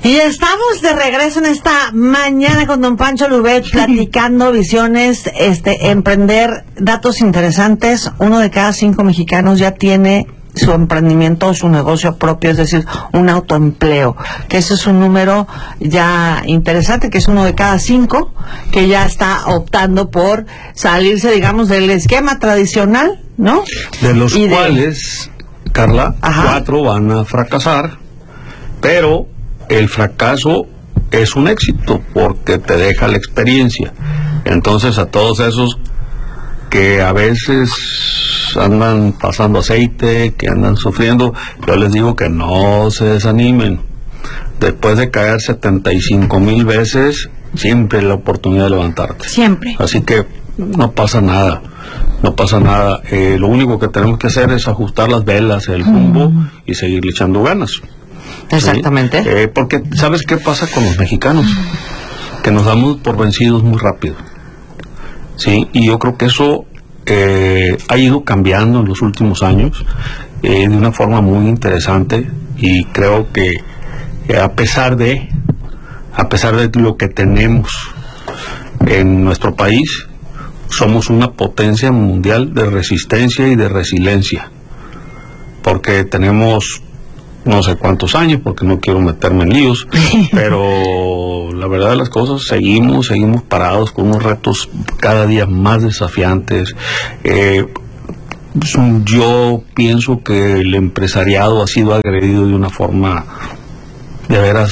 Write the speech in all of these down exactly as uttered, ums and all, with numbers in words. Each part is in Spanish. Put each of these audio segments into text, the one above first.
Y estamos de regreso en esta mañana con don Pancho Lubet platicando visiones, este, emprender, datos interesantes. Uno de cada cinco mexicanos ya tiene su emprendimiento o su negocio propio, es decir, un autoempleo, que ese es un número ya interesante, que es uno de cada cinco que ya está optando por salirse, digamos, del esquema tradicional, ¿no? De los y cuales, de... Carla, Ajá. cuatro van a fracasar, pero el fracaso es un éxito porque te deja la experiencia. Entonces, a todos esos que a veces andan pasando aceite, que andan sufriendo, yo les digo que no se desanimen. Después de caer setenta y cinco mil veces, siempre hay la oportunidad de levantarte. Siempre. Así que no pasa nada, no pasa nada. Eh, lo único que tenemos que hacer es ajustar las velas, el rumbo, mm. y seguirle echando ganas. Exactamente. ¿Sí? Eh, porque, ¿sabes qué pasa con los mexicanos? Que nos damos por vencidos muy rápido. Sí, y yo creo que eso eh, ha ido cambiando en los últimos años eh, de una forma muy interesante, y creo que eh, a pesar de a pesar de lo que tenemos en nuestro país, somos una potencia mundial de resistencia y de resiliencia, porque tenemos no sé cuántos años, porque no quiero meterme en líos, pero la verdad de las cosas, seguimos, seguimos parados con unos retos cada día más desafiantes. Eh, yo pienso que el empresariado ha sido agredido de una forma de veras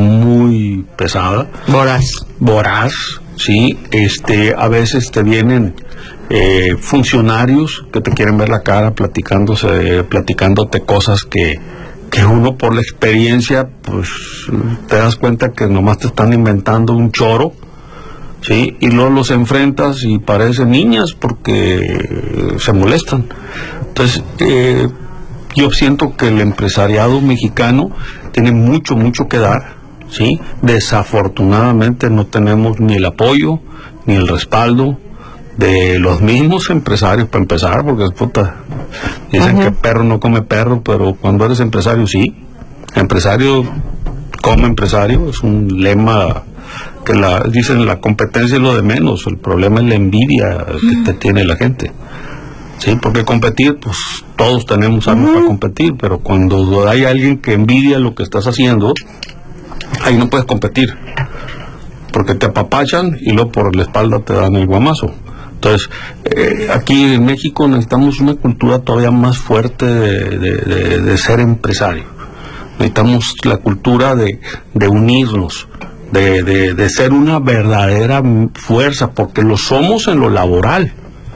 muy pesada. Voraz. Voraz, sí. Este, a veces te vienen eh, funcionarios que te quieren ver la cara platicándose, platicándote cosas que que uno por la experiencia, pues te das cuenta que nomás te están inventando un choro, ¿sí? Y luego los enfrentas y parecen niñas porque se molestan. Entonces, eh, yo siento que el empresariado mexicano tiene mucho, mucho que dar, ¿sí? Desafortunadamente no tenemos ni el apoyo, ni el respaldo de los mismos empresarios, para empezar, porque puta, dicen uh-huh. que perro no come perro, pero cuando eres empresario, sí. Empresario come empresario, es un lema que la, dicen la competencia es lo de menos, el problema es la envidia uh-huh. que te tiene la gente. Sí, porque competir, pues todos tenemos algo uh-huh. para competir, pero cuando hay alguien que envidia lo que estás haciendo, ahí no puedes competir, porque te apapachan y luego por la espalda te dan el guamazo. Entonces, eh, aquí en México necesitamos una cultura todavía más fuerte de, de, de, de ser empresario. Necesitamos la cultura de, de unirnos, de, de, de ser una verdadera fuerza, porque lo somos en lo laboral.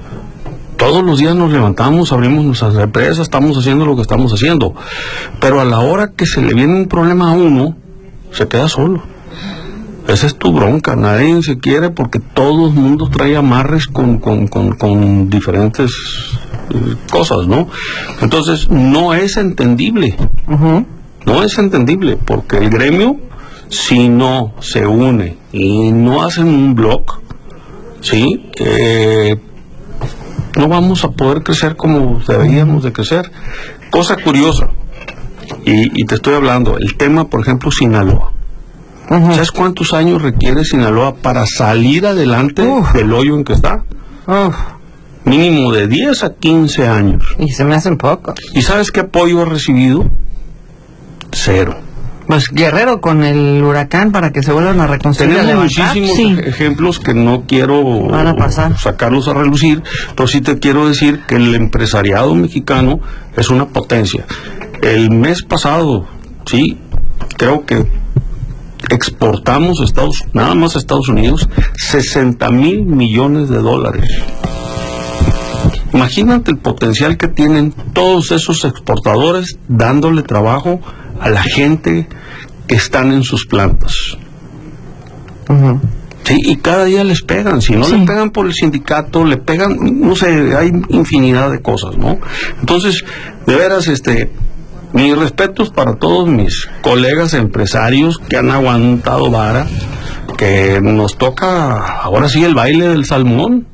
Todos los días nos levantamos, abrimos nuestras empresas, estamos haciendo lo que estamos haciendo. Pero a la hora que se le viene un problema a uno, se queda solo. Esa es tu bronca, nadie se quiere porque todo el mundo trae amarres con, con, con, con diferentes eh, cosas, ¿no? Entonces, no es entendible, uh-huh. no es entendible, porque el gremio, si no se une y no hacen un bloque, ¿sí? Eh, no vamos a poder crecer como deberíamos de crecer. Cosa curiosa, y, y te estoy hablando, el tema, por ejemplo, Sinaloa. Uh-huh. ¿Sabes cuántos años requiere Sinaloa para salir adelante uh. del hoyo en que está? Uh. Mínimo de diez a quince años. Y se me hacen poco. ¿Y sabes qué apoyo ha recibido? Cero. Pues Guerrero con el huracán para que se vuelvan a reconstruir. Tenemos muchísimos sí. ejemplos que no quiero Van a pasar. sacarlos a relucir, pero sí te quiero decir que el empresariado mexicano es una potencia. El mes pasado, sí, creo que exportamos a Estados, nada más a Estados Unidos, sesenta mil millones de dólares. Imagínate el potencial que tienen todos esos exportadores dándole trabajo a la gente que están en sus plantas. Uh-huh. Sí, y cada día les pegan, si no sí. le pegan por el sindicato, le pegan, no sé, hay infinidad de cosas, ¿no? Entonces, de veras, este... mis respetos para todos mis colegas empresarios que han aguantado vara, que nos toca ahora sí el baile del salmón.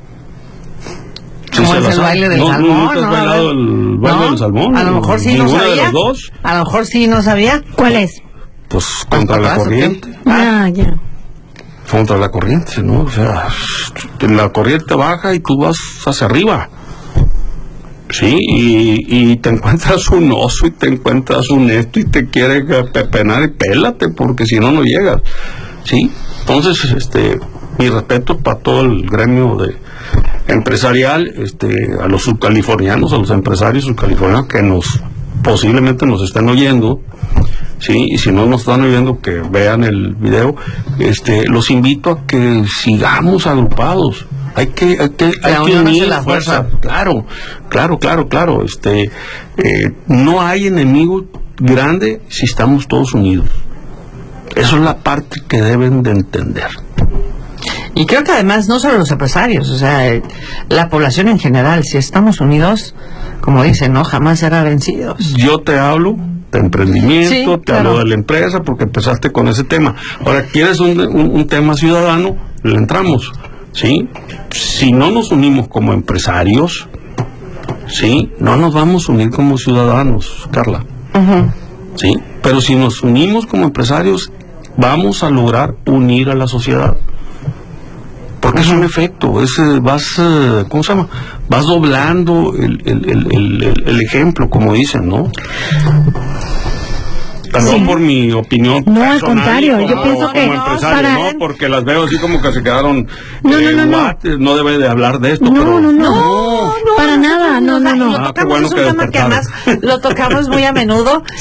¿Cómo es el baile del no, salmón? ¿Nunca has no, bailado el baile no, del salmón? A lo mejor sí no sabía. De los dos? A lo mejor sí no sabía. ¿Cuál es? pues contra la corriente. Ah, ya. Contra la corriente, ¿no? O sea, la corriente baja y tú vas hacia arriba. Sí, y, y te encuentras un oso y te encuentras un esto y te quiere pepenar y pélate, porque si no, no llegas. Sí, entonces, este, mi respeto para todo el gremio de empresarial, este, a los subcalifornianos, a los empresarios subcalifornianos que nos, posiblemente nos estén oyendo. Sí, y si no nos están oyendo, que vean el video. Este, los invito a que sigamos agrupados. Hay que, hay que, hay que unir la fuerza. Claro, claro, claro, claro. Este, eh, no hay enemigo grande si estamos todos unidos. Eso es la parte que deben de entender. Y creo que además no solo los empresarios, o sea, la población en general, si estamos unidos, como dicen, no, jamás será vencidos. Yo te hablo de emprendimiento, sí, te claro. hablo de la empresa, porque empezaste con ese tema. Ahora, ¿quieres un, un, un tema ciudadano? Le entramos, ¿sí? Si no nos unimos como empresarios, ¿sí? No nos vamos a unir como ciudadanos, Carla. Uh-huh. ¿Sí? Pero si nos unimos como empresarios, vamos a lograr unir a la sociedad. Porque uh-huh. es un efecto, es, vas, ¿cómo se llama? Vas doblando el, el, el, el, el ejemplo, como dicen, ¿no? Perdón sí. por mi opinión. No, al contrario, como, yo pienso que como empresario, para... no, porque las veo así como que se quedaron. No, eh, no, no, what, no. no debe de hablar de esto. No, pero, no, no, no, no, para no, nada, no, no, no. Lo Ah, tocamos, bueno es un que tema que además lo tocamos muy a menudo.